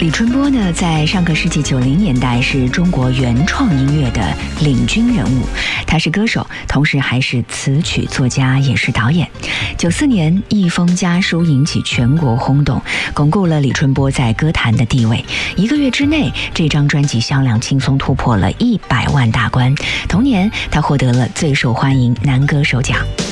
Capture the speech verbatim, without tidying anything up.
李春波呢，在上个世纪九零年代是中国原创音乐的领军人物，他是歌手，同时还是词曲作家，也是导演。九四年《一封家书》引起全国轰动，巩固了李春波在歌坛的地位。一个月之内，这张专辑销量轻松突破了一百万大关。同年，他获得了最受欢迎男歌手奖。